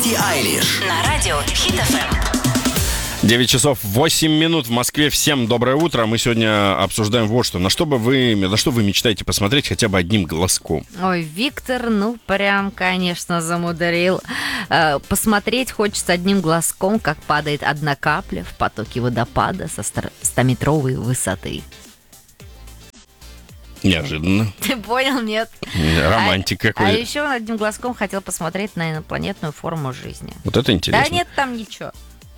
Билли Айлиш На радио Хит FM. 9 часов 8 минут в Москве. Всем доброе утро. Мы сегодня обсуждаем вот что. На что вы мечтаете посмотреть хотя бы одним глазком? Ой, Виктор, прям, конечно, замудрил. Посмотреть хочется одним глазком, как падает одна капля в потоке водопада со 100-метровой высоты. Неожиданно. Ты понял, нет? Романтик какой. А еще он одним глазком хотел посмотреть на инопланетную форму жизни. Вот это интересно. Да нет там ничего.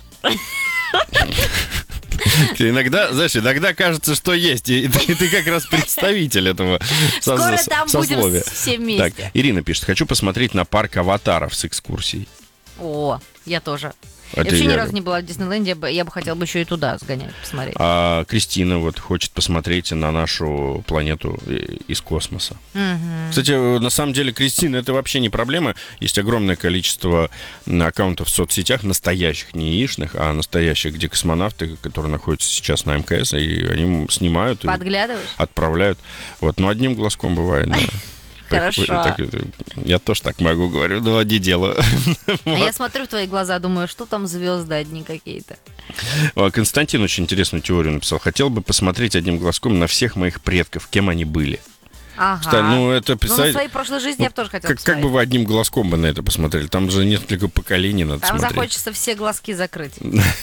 Иногда кажется, что есть. И ты как раз представитель этого сословия. Скоро там будем все вместе. Так, Ирина пишет: хочу посмотреть на парк аватаров с экскурсией. О, я тоже. Это я вообще ни я- разу не была в Диснейленде, я бы хотела бы еще и туда сгонять, посмотреть. А Кристина вот хочет посмотреть на нашу планету из космоса. Кстати, на самом деле, Кристина, это вообще не проблема. Есть огромное количество аккаунтов в соцсетях, настоящих, не яичных, а настоящих, где космонавты, которые находятся сейчас на МКС, и они снимают и Подглядываешь? отправляют. Вот, но одним глазком бывает, да. Хорошо. Я тоже так могу, говорю, доводи дело. А я смотрю в твои глаза, думаю, что там звезды одни какие-то. Константин очень интересную теорию написал. Хотел бы посмотреть одним глазком на всех моих предков, кем они были. Ага. Это на представить... своей прошлой жизни я бы тоже хотела Как посмотреть. бы вы одним глазком бы на это посмотрели? Там же несколько поколений надо Там смотреть. захочется все глазки закрыть.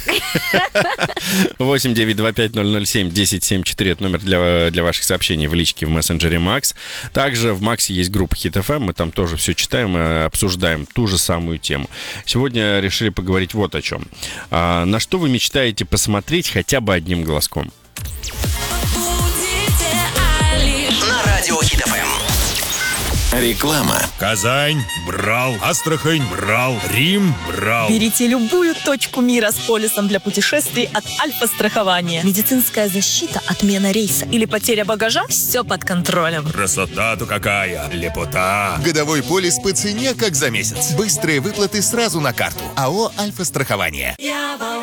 8-925-007-1074 это номер для ваших сообщений в личке в мессенджере Макс. Также в Максе есть группа Хит FM, мы там тоже все читаем и обсуждаем ту же самую тему. Сегодня решили поговорить вот о чем. На что вы мечтаете посмотреть хотя бы одним глазком? на радио Хит FM. Реклама. Казань брал, Астрахань брал, Рим брал. Берите любую точку мира с полисом для путешествий от Альфа-страхования. Медицинская защита, отмена рейса или потеря багажа – все под контролем. Красота-то какая, лепота. Годовой полис по цене, как за месяц. Быстрые выплаты сразу на карту. АО «Альфа-страхование».